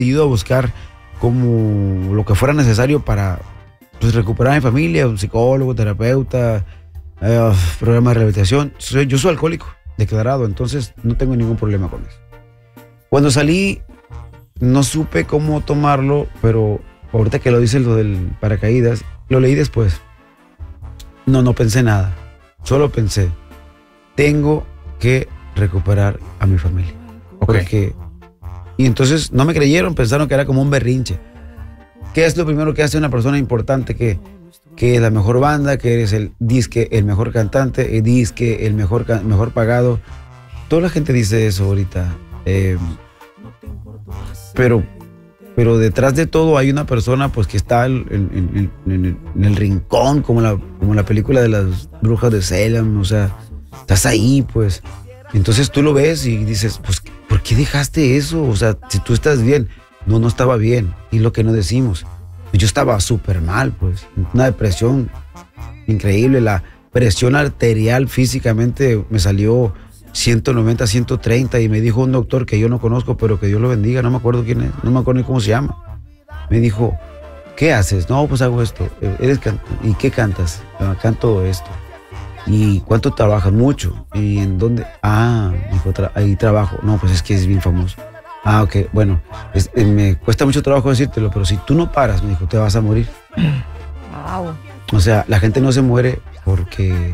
ido a buscar como lo que fuera necesario para pues, recuperar a mi familia, un psicólogo, terapeuta, programa de rehabilitación. Yo soy alcohólico declarado, entonces no tengo ningún problema con eso. Cuando salí, no supe cómo tomarlo, pero ahorita que lo dice lo del paracaídas, lo leí después. No pensé nada. Solo pensé, tengo que recuperar a mi familia. Okay. Y entonces no me creyeron, pensaron que era como un berrinche. ¿Qué es lo primero que hace una persona importante? Que es la mejor banda, que eres el disque, el mejor cantante, el disque, el mejor pagado. Toda la gente dice eso ahorita. Pero detrás de todo hay una persona pues que está en el rincón, como la película de las brujas de Salem, o sea, estás ahí pues. Entonces tú lo ves y dices, pues, ¿por qué dejaste eso? O sea, si tú estás bien. No estaba bien, y lo que no decimos. Yo estaba súper mal, pues, una depresión increíble, la presión arterial físicamente me salió 190, 130 y me dijo un doctor que yo no conozco, pero que Dios lo bendiga, no me acuerdo quién es, no me acuerdo ni cómo se llama. Me dijo, ¿qué haces? No, pues hago esto. ¿Y qué cantas? Canto esto. ¿Y cuánto trabajas? Mucho. ¿Y en dónde? Dijo, ahí trabajo. No, pues es que es bien famoso. Ok, bueno, me cuesta mucho trabajo decírtelo, pero si tú no paras, me dijo, te vas a morir. Wow. O sea, la gente no se muere porque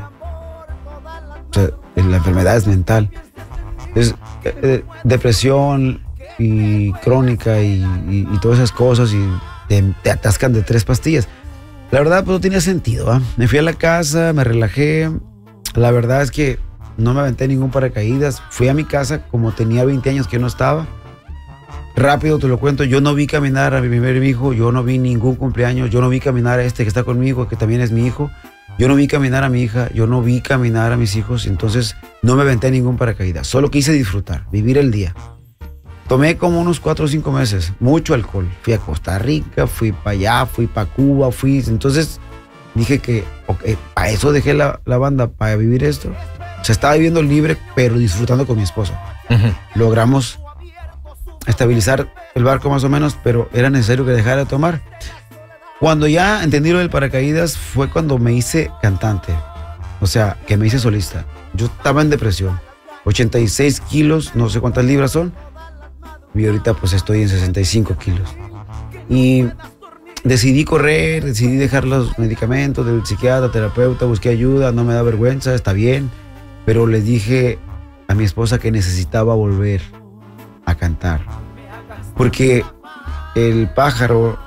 la enfermedad es mental. Es depresión y crónica y todas esas cosas y te atascan de 3 pastillas. La verdad, pues no tenía sentido, ¿eh? Me fui a la casa, me relajé. La verdad es que no me aventé ningún paracaídas. Fui a mi casa como tenía 20 años que no estaba. Rápido te lo cuento, yo no vi caminar a mi primer hijo, yo no vi ningún cumpleaños, yo no vi caminar a este que está conmigo, que también es mi hijo, yo no vi caminar a mi hija, yo no vi caminar a mis hijos, entonces no me aventé ningún paracaídas, solo quise disfrutar, vivir el día. Tomé como unos 4 o 5 meses, mucho alcohol, fui a Costa Rica, fui para allá, fui para Cuba, entonces dije que para eso dejé la banda, para vivir esto. O sea, estaba viviendo libre, pero disfrutando con mi esposa. Uh-huh. Logramos estabilizar el barco más o menos, pero era necesario que dejara de tomar. Cuando ya entendí lo del paracaídas fue cuando me hice cantante, o sea, que me hice solista. Yo estaba en depresión, 86 kilos, no sé cuántas libras son, y ahorita pues estoy en 65 kilos. Y decidí correr, decidí dejar los medicamentos del psiquiatra, terapeuta, busqué ayuda, no me da vergüenza, está bien, pero les dije a mi esposa que necesitaba volver a cantar, porque el pájaro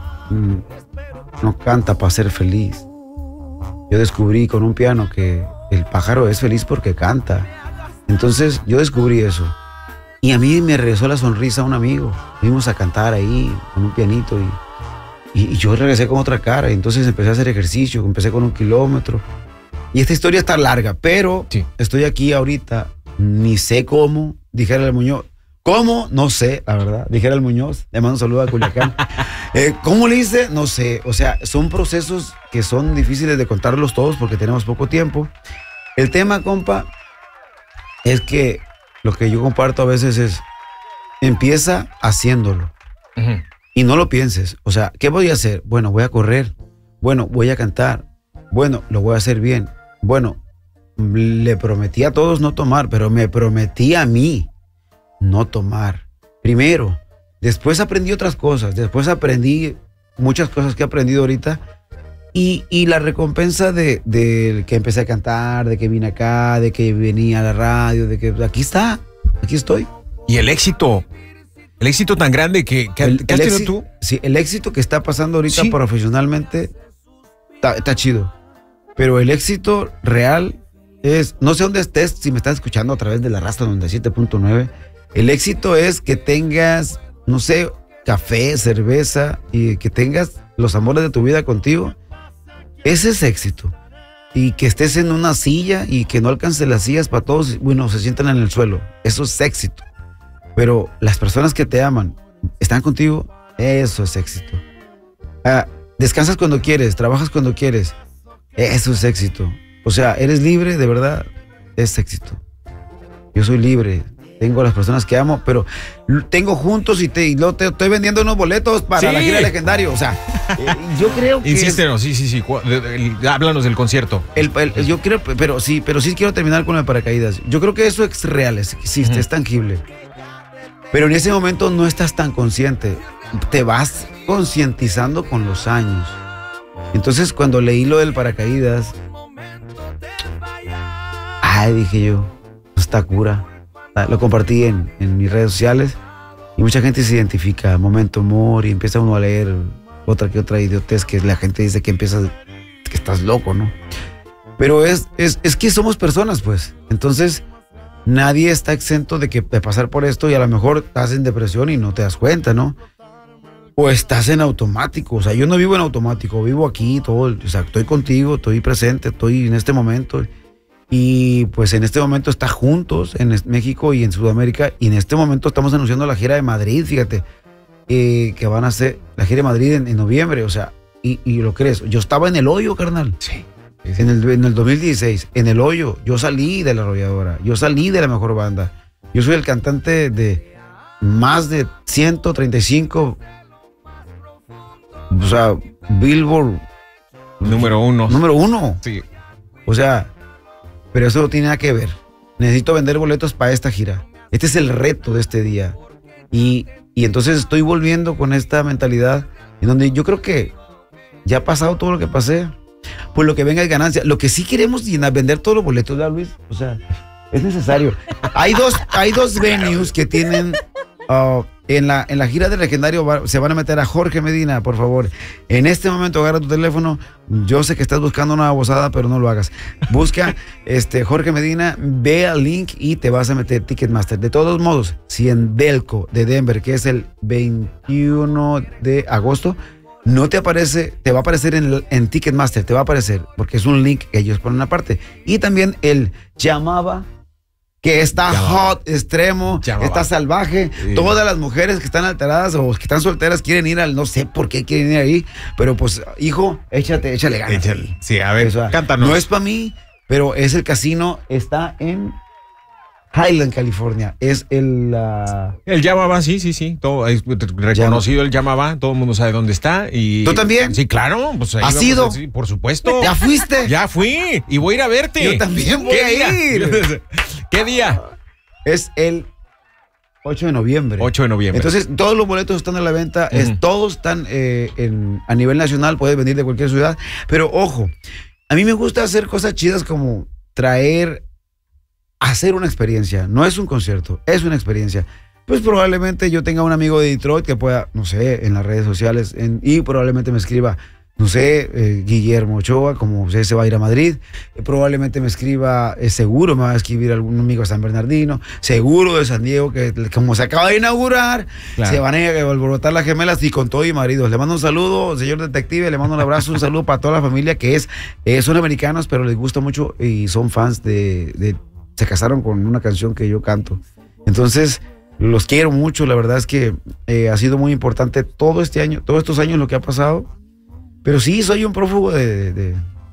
no canta para ser feliz. Yo descubrí con un piano que el pájaro es feliz porque canta. Entonces yo descubrí eso y a mí me regresó la sonrisa a un amigo. Fuimos a cantar ahí con un pianito y yo regresé con otra cara. Y entonces empecé a hacer ejercicio, empecé con 1 kilómetro y esta historia está larga, pero sí. Estoy aquí ahorita, ni sé cómo, dijera el Muñoz. ¿Cómo? No sé, la verdad. Dijera el Muñoz, le mando un saludo a Culiacán. ¿Cómo le hice? No sé. O sea, son procesos que son difíciles de contarlos todos porque tenemos poco tiempo. El tema, compa, es que lo que yo comparto a veces es, empieza haciéndolo. Uh-huh. Y no lo pienses. O sea, ¿qué voy a hacer? Bueno, voy a correr. Bueno, voy a cantar. Bueno, lo voy a hacer bien. Bueno, le prometí a todos no tomar, pero me prometí a mí no tomar. Primero, después aprendí otras cosas, después aprendí muchas cosas que he aprendido ahorita y la recompensa de que empecé a cantar, de que vine acá, de que venía a la radio, de que aquí estoy. Y el éxito tan grande que has tenido tú. Sí, el éxito que está pasando ahorita sí. Profesionalmente está chido, pero el éxito real es, no sé dónde estés, si me estás escuchando a través de la Raza 97.9, el éxito es que tengas, no sé, café, cerveza y que tengas los amores de tu vida contigo. Ese es éxito. Y que estés en una silla y que no alcances las sillas para todos, bueno, se sientan en el suelo. Eso es éxito. Pero las personas que te aman, están contigo, eso es éxito. Descansas cuando quieres, trabajas cuando quieres, eso es éxito. O sea, eres libre, de verdad, es éxito. Yo soy libre. tengo a las personas que amo, pero tengo juntos y luego te estoy vendiendo unos boletos para la gira Legendario. O sea, yo creo que... Insístenos, sí. Háblanos del concierto. Yo creo, pero sí quiero terminar con el paracaídas. Yo creo que eso es real, existe, es tangible. Pero en ese momento no estás tan consciente. Te vas concientizando con los años. Entonces, cuando leí lo del paracaídas, dije yo, está cura. Lo compartí en mis redes sociales y mucha gente se identifica, momento humor, y empieza uno a leer otra idiotez que la gente dice que que estás loco, ¿no? Pero es que somos personas, pues. Entonces, nadie está exento de pasar por esto y a lo mejor estás en depresión y no te das cuenta, ¿no? O estás en automático. O sea, yo no vivo en automático, vivo aquí, o sea, estoy contigo, estoy presente, estoy en este momento. Y pues en este momento está juntos en México y en Sudamérica, y en este momento estamos anunciando la gira de Madrid, fíjate, que van a hacer la gira de Madrid en noviembre, o sea, y lo crees, yo estaba en el hoyo, carnal. Sí. En el 2016, en el hoyo, yo salí de La Arrolladora, yo salí de la mejor banda, yo soy el cantante de más de 135, o sea, Billboard número uno. Sí. O sea, pero eso no tiene nada que ver. Necesito vender boletos para esta gira. Este es el reto de este día. Y entonces estoy volviendo con esta mentalidad en donde yo creo que ya ha pasado todo lo que pasé. Pues lo que venga es ganancia. Lo que sí queremos es vender todos los boletos, ¿verdad, Luis? O sea, es necesario. Hay dos venues que tienen... en la gira de Legendario se van a meter a Jorge Medina, por favor. En este momento agarra tu teléfono. Yo sé que estás buscando una babosada, pero no lo hagas. Busca Jorge Medina, ve al link y te vas a meter Ticketmaster. De todos modos, si en Delco de Denver, que es el 21 de agosto, no te aparece, te va a aparecer en Ticketmaster, te va a aparecer, porque es un link que ellos ponen aparte. Y también el Llamaba, que está hot, extremo, está salvaje. Sí. Todas las mujeres que están alteradas o que están solteras quieren ir no sé por qué quieren ir ahí, pero pues, hijo, échale ganas. Sí, a ver, cántanos. No es para mí, pero es el casino, está en Highland, California. Es el Llamaba, sí. Todo es reconocido el Llamaba, todo el mundo sabe dónde está. Y ¿tú también? Sí, claro. Pues ahí ¿has ido? Sí, por supuesto. ¿Ya fuiste? Ya fui y voy a ir a verte. Yo también voy a ir. ¿Qué día? Es el 8 de noviembre. 8 de noviembre. Entonces, todos los boletos están a la venta. Todos están a nivel nacional. Puedes venir de cualquier ciudad. Pero, ojo, a mí me gusta hacer cosas chidas como hacer una experiencia. No es un concierto, es una experiencia. Pues probablemente yo tenga un amigo de Detroit que pueda, no sé, en las redes sociales, y probablemente me escriba, no sé, Guillermo Ochoa, como se va a ir a Madrid. Probablemente me escriba, seguro me va a escribir algún amigo de San Bernardino, seguro de San Diego, que como se acaba de inaugurar, claro, se van a alborotar las gemelas, y con todo y maridos. Le mando un saludo, señor detective, le mando un abrazo, un saludo para toda la familia que son americanos, pero les gusta mucho y son fans se casaron con una canción que yo canto. Entonces, los quiero mucho. La verdad es que ha sido muy importante todo este año, todos estos años lo que ha pasado. Pero sí, soy un prófugo de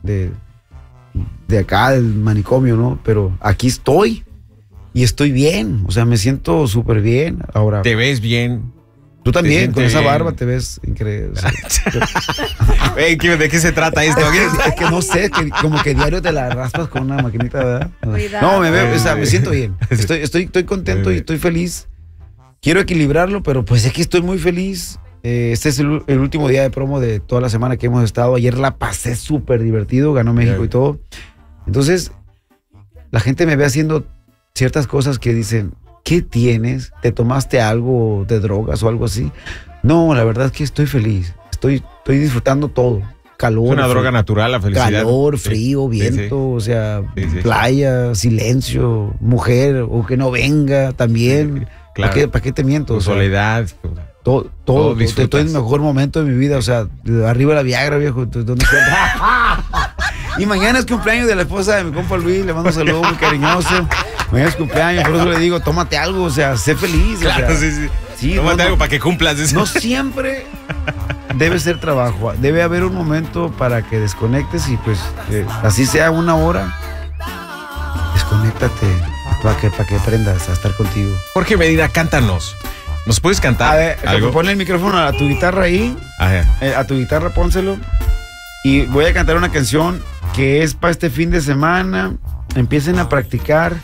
acá, del manicomio, ¿no? Pero aquí estoy y estoy bien. O sea, me siento súper bien. Ahora, ¿te ves bien? Tú también, con esa barba te ves increíble. ¿De qué se trata esto? Es que no sé, como que diario te la raspas con una maquinita, ¿verdad? Cuidado. No, me siento bien. Estoy contento y estoy feliz. Quiero equilibrarlo, pero pues es que estoy muy feliz. Este es el último día de promo de toda la semana que hemos estado. Ayer la pasé súper divertido, ganó México y todo. Entonces, la gente me ve haciendo ciertas cosas que dicen, ¿qué tienes? ¿Te tomaste algo de drogas o algo así? No, la verdad es que estoy feliz. Estoy disfrutando todo. Calor. Es una droga natural, la felicidad. Calor, frío, viento, o sea, playa, silencio, mujer, o que no venga también. Claro. ¿Para qué te miento? Soledad. Todo estoy en el mejor momento de mi vida, o sea, arriba la Viagra, viejo. ¿Dónde y mañana es cumpleaños de la esposa de mi compa Luis, le mando un saludo muy cariñoso. Mañana es cumpleaños, por eso le digo, tómate algo, o sea, sé feliz. Claro, o sea, sí. Tómate algo para que cumplas eso. No siempre debe ser trabajo, debe haber un momento para que desconectes y pues así sea una hora, desconéctate para que aprendas a estar contigo. Jorge Medina, cántanos. ¿Nos puedes cantar A ver, algo? ponle el micrófono a tu guitarra ahí. Ajá. A tu guitarra pónselo. Y voy a cantar una canción que es para este fin de semana. Empiecen a practicar.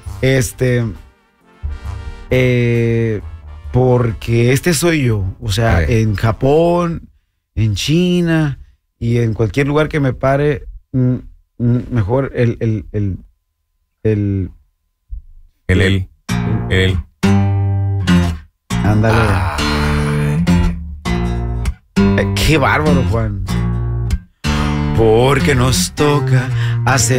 Porque soy yo. O sea, en Japón, en China y en cualquier lugar que me pare, mejor el ándale. Qué bárbaro, Juan. Porque nos toca hacer